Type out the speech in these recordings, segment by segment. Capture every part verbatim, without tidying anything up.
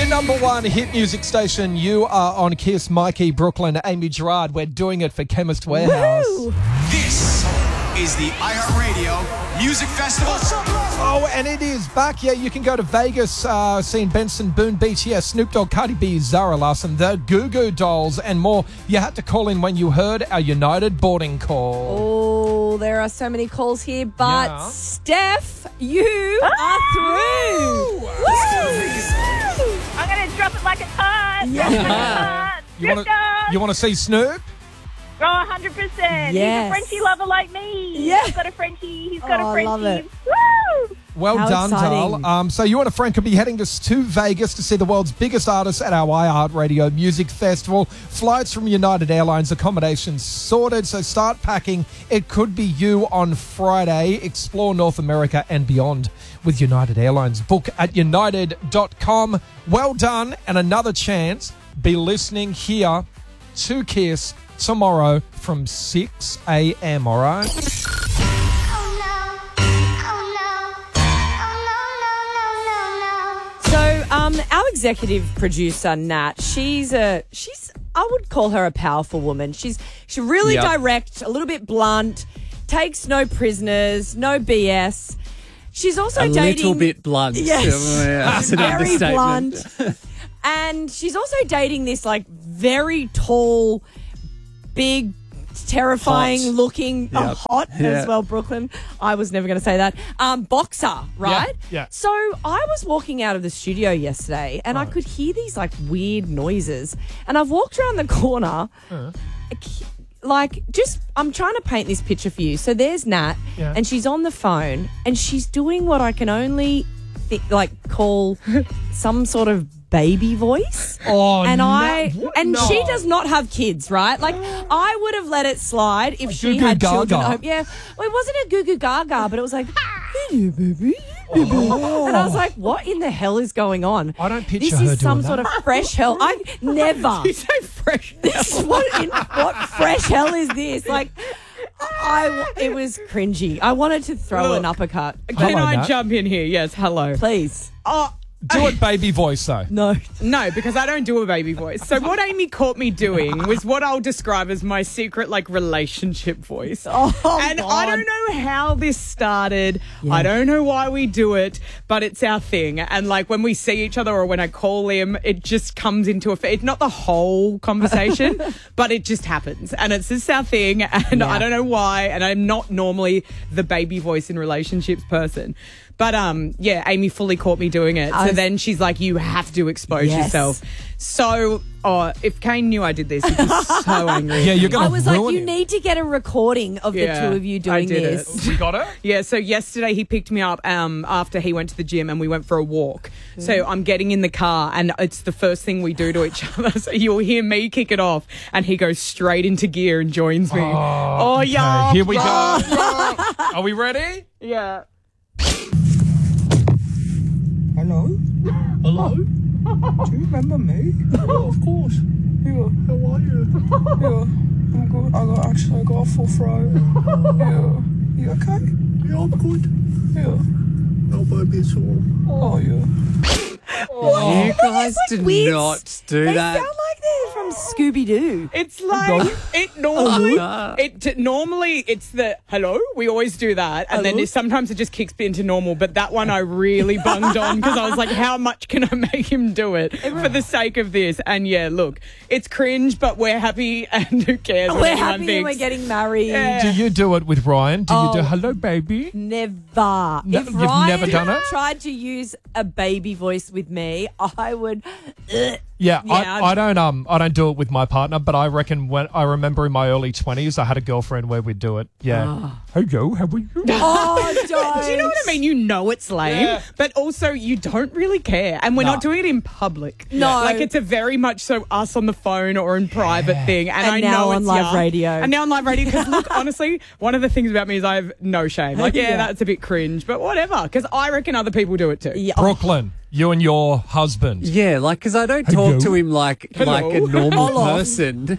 Your number one hit music station. You are on Kiss, Mikey, Brooklyn, Amy Gerard. We're doing it for Chemist Warehouse. Woo! This is the iHeartRadio Music Festival. Oh, and it is back. Yeah, you can go to Vegas, uh, seeing Benson, Boone Beach. Yeah, Snoop Dogg, Cardi B, Zara Larsson, the Goo Goo Dolls, and more. You had to call in when you heard our United boarding call. Oh, there are so many calls here, but Yeah. Steph, you are through. Woo! I'm going to drop it like it's hot. Yeah. You want to you want to see Snoop? Oh, one hundred percent. Yes. He's a Frenchie lover like me. Yeah. He's got a Frenchie. He's got Oh, a I Frenchie. love it. Woo! Well How done, exciting. Dal. Um, so you and a friend could be heading to, to Vegas to see the world's biggest artists at our iHeartRadio Music Festival. Flights from United Airlines, accommodations sorted, so start packing. It could be you on Friday. Explore North America and beyond with United Airlines. Book at united dot com. Well done, and another chance. Be listening here to Kiss tomorrow from six a.m., all right? So, um, our executive producer Nat, she's a she's I would call her a powerful woman. She's she's really Yep. direct, a little bit blunt, takes no prisoners, no B S. She's also A dating little bit blunt. Yes. Yeah, that's an very understatement. blunt. And she's also dating this like very tall, big, terrifying Hot. looking, oh, Yep. hot Yeah. as well, Brooklyn. I was never going to say that. Um, boxer, right? yeah. So I was walking out of the studio yesterday and I could hear these like weird noises. And I've walked around the corner, like just, I'm trying to paint this picture for you. So there's Nat Yeah. and she's on the phone and she's doing what I can only thi- like call some sort of baby voice. Oh, and no. I What? and No. she does not have kids, right? Like I would have let it slide if she Goo Goo had children. Gaga. at home. Yeah, well, it wasn't a goo goo gaga, but it was like, "Hey, baby." And I was like, "What in the hell is going on?" I don't picture This her is some doing sort that. of fresh hell. I never. You say fresh. This what in what fresh hell is this? Like, I it was cringy. I wanted to throw an uppercut. Can Hello, I Nat. jump in here? Yes, hello. Please, Oh, Do it baby voice, though. no. no, because I don't do a baby voice. So what Amy caught me doing was what I'll describe as my secret, like, relationship voice. Oh, and God. I don't know how this started. Yeah. I don't know why we do it, but it's our thing. And, like, when we see each other or when I call him, it just comes into a... It's not the whole conversation, but it just happens. And it's just our thing, and Yeah. I don't know why. And I'm not normally the baby voice in relationships person. But, um, yeah, Amy fully caught me doing it. I So was- then she's like, you have to expose Yes. yourself. So, oh, if Kane knew I did this, he'd be so angry. Yeah, you're I going to was like, ruin you him. need to get a recording of Yeah, the two of you I doing did it. this. We got it? Yeah, so yesterday he picked me up um, after he went to the gym and we went for a walk. So I'm getting in the car and it's the first thing we do to each other. So you'll hear me kick it off and he goes straight into gear and joins me. Oh, Okay, yeah. Here we go. Are we ready? Yeah. Hello? Hello? Do you remember me? Oh, of course. Yeah. How are you? Yeah. I'm good. I got actually I got a full throat. Yeah. You okay? Yeah, I'm good. Yeah. Oh, baby, it's all. Oh, yeah. You guys did weird- not do They that. sound like they're from Scooby Doo. It's like it normally Uh-huh. it t- normally it's the hello. We always do that, and then Hello? it, sometimes it just kicks into normal. But that one I really bunged on because I was like, how much can I make him do it for the sake of this? And yeah, look, it's cringe, but we're happy, and who cares what We're anyone happy and thinks? we're getting married. Yeah. Do you do it with Ryan? Do you Oh. do hello, baby? Never. No, if you've Ryan never done it? tried to use a baby voice with me, I would. Ugh. Yeah, Yeah, I, I don't um I don't do it with my partner, but I reckon when I remember in my early twenties I had a girlfriend where we'd do it. Yeah. Hello, how are you? Oh, don't. Do you know what I mean? You know it's lame, Yeah. but also you don't really care. And we're No. not doing it in public. No. Like it's a very much so us on the phone or in private thing. And, And I now know on it's live young. radio. And now on live radio. Because look, honestly, one of the things about me is I have no shame. Like, yeah, Yeah. that's a bit cringe, but whatever. Because I reckon other people do it too. Yeah, oh, Brooklyn, you and your husband. Yeah, like, because I don't Hello? talk to him like Hello? like a normal Hello. person.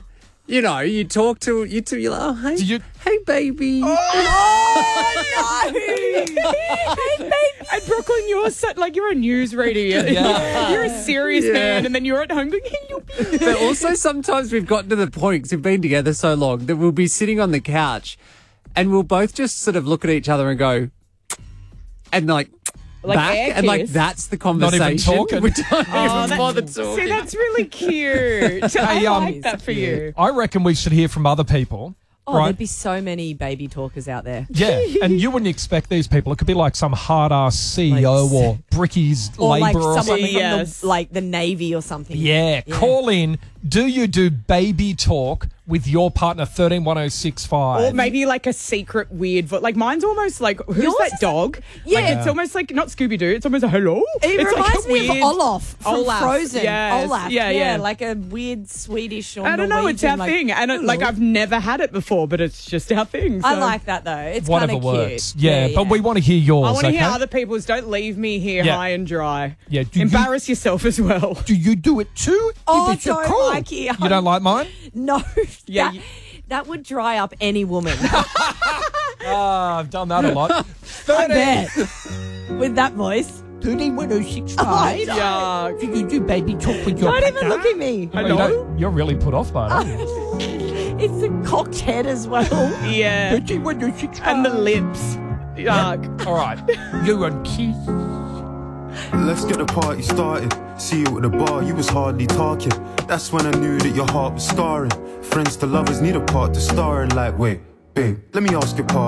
you know, you talk to you to you're like, oh, hey, Do you- hey, baby. Oh, no. Hey, baby. And Brooklyn, you're so, like you're a newsreader. Yeah. You're a serious Yeah. man, and then you're at home going, "Hello, baby." But also sometimes we've gotten to the point, because we've been together so long, that we'll be sitting on the couch and we'll both just sort of look at each other and go, and like, Like air back, and like kiss. that's the Not even conversation. talking. We don't Oh, even that- bother talking. See, that's really cute. I Hey, um, like that for you. I reckon we should hear from other people. Oh, right? there'd be so many baby talkers out there. Yeah, and you wouldn't expect these people. It could be like some hard ass C E O Like- or Bricky's Or like labourer or someone something. Yes. from the, like the Navy or something. Yeah, call in. Do you do baby talk with your partner? Thirteen one zero six five. Or maybe like a secret weird voice. Like mine's almost like, who's Yours that is- dog? Yeah. Like, it's almost like, not Scooby Doo, it's almost a hello. It it's reminds like a me weird, of Olaf from Olaf, Frozen. yes. Olaf. Yeah, yeah. Like a weird Swedish or I don't know, it's Norwegian, our like, thing. And it, like hello. I've never had it before, but it's just our thing. I so- like that though. It's Whatever kind of cute. works. Yeah, but we want to hear yours. I want to okay? hear other people's. Don't leave me here Yeah. high and dry. Yeah, do you- Embarrass yourself as well. Do you do it too? Oh, Give us a don't call. like it. You don't like mine? No. Yeah, that, you- that would dry up any woman. Ah, I've done that a lot. I bet. With that voice. thirteen one zero six Oh, five. Yuck. Do you do baby talk with your Don't even partner? look at me. Oh, you don't- You're really put off by it, aren't you? It's a cocked head as well. Yeah. thirteen one zero six five. And the lips. Yuck. All right. You and Keith. Let's get the party started. See you at the bar, you was hardly talking. That's when I knew that your heart was scarring. Friends to lovers need a part to star in. Like, wait, babe, let me ask your part.